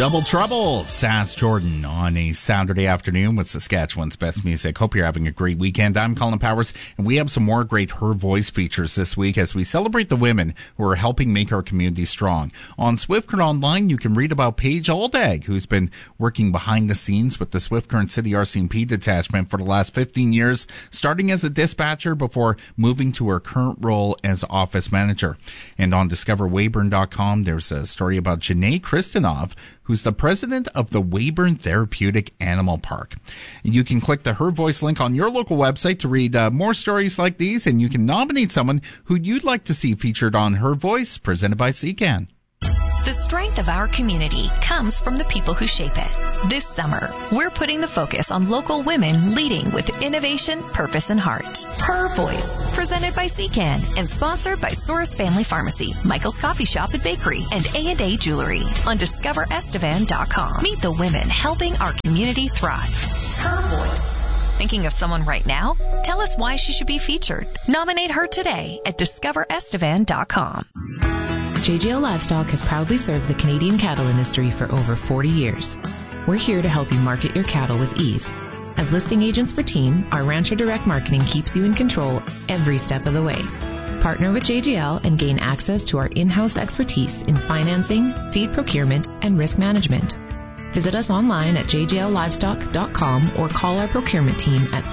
Double Trouble, Sass Jordan on a Saturday afternoon with Saskatchewan's best music. Hope you're having a great weekend. I'm Colin Powers, and we have some more great Her Voice features this week as we celebrate the women who are helping make our community strong. On Swift Current Online, you can read about Paige Aldag, who's been working behind the scenes with the Swift Current City RCMP detachment for the last 15 years, starting as a dispatcher before moving to her current role as office manager. And on DiscoverWeyburn.com, there's a story about Janae Kristanov, who's the president of the Weyburn Therapeutic Animal Park. You can click the Her Voice link on your local website to read more stories like these, and you can nominate someone who you'd like to see featured on Her Voice, presented by CCAN. The strength of our community comes from the people who shape it. This summer, we're putting the focus on local women leading with innovation, purpose, and heart. Her Voice, presented by CCAN and sponsored by Source Family Pharmacy, Michael's Coffee Shop and Bakery, and A&A Jewelry on DiscoverEstevan.com. Meet the women helping our community thrive. Her Voice. Thinking of someone right now? Tell us why she should be featured. Nominate her today at DiscoverEstevan.com. JGL Livestock has proudly served the Canadian cattle industry for over 40 years. We're here to help you market your cattle with ease. As listing agents for Team, our Rancher Direct Marketing keeps you in control every step of the way. Partner with JGL and gain access to our in-house expertise in financing, feed procurement, and risk management. Visit us online at jgllivestock.com or call our procurement team at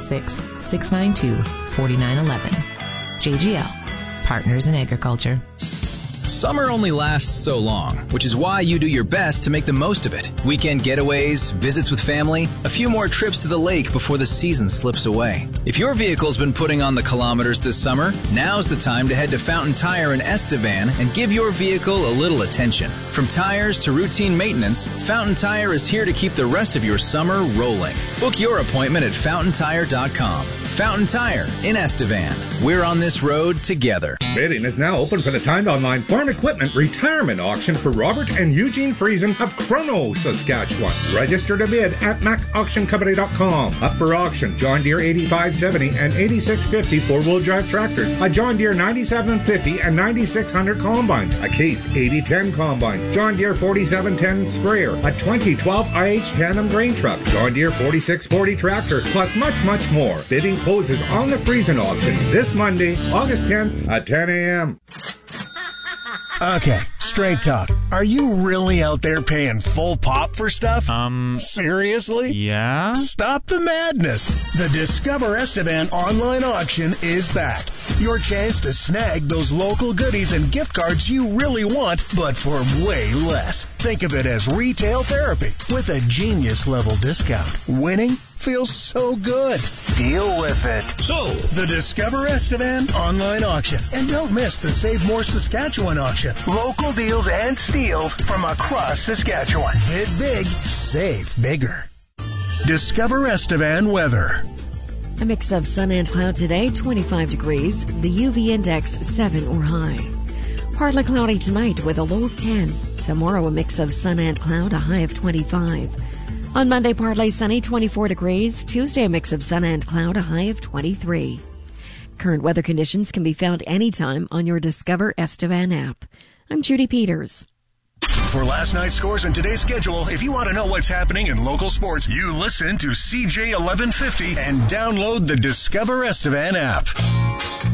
306-692-4911. JGL, Partners in Agriculture. Summer only lasts so long, which is why you do your best to make the most of it. Weekend getaways, visits with family, a few more trips to the lake before the season slips away. If your vehicle's been putting on the kilometers this summer, now's the time to head to Fountain Tire in Estevan and give your vehicle a little attention. From tires to routine maintenance, Fountain Tire is here to keep the rest of your summer rolling. Book your appointment at fountaintire.com. Fountain Tire in Estevan. We're on this road together. Bidding is now open for the timed online farm equipment retirement auction for Robert and Eugene Friesen of Chrono, Saskatchewan. Register to bid at macauctioncompany.com. Up for auction, John Deere 8570 and 8650 four-wheel drive tractors, a John Deere 9750 and 9600 combines, a Case 8010 combine, John Deere 4710 sprayer, a 2012 IH tandem grain truck, John Deere 4640 tractor, plus much, much more. Bidding closes on the Friesen auction this Monday, August 10th at 10 a.m. Okay, straight talk. Are you really out there paying full pop for stuff? Seriously? Yeah? Stop the madness. The Discover Estevan online auction is back. Your chance to snag those local goodies and gift cards you really want, but for way less. Think of it as retail therapy with a genius-level discount. Winning feels so good. Deal with it. So, the Discover Estevan online auction. And don't miss the Save More Saskatchewan auction. Local deals and steals from across Saskatchewan. Bid big, save bigger. Discover Estevan weather. A mix of sun and cloud today, 25 degrees. The UV index 7 or high. Partly cloudy tonight with a low of 10. Tomorrow a mix of sun and cloud, a high of 25. On Monday, partly sunny, 24 degrees. Tuesday, a mix of sun and cloud, a high of 23. Current weather conditions can be found anytime on your Discover Estevan app. I'm Judy Peters. For last night's scores and today's schedule, if you want to know what's happening in local sports, you listen to CJ 1150 and download the Discover Estevan app.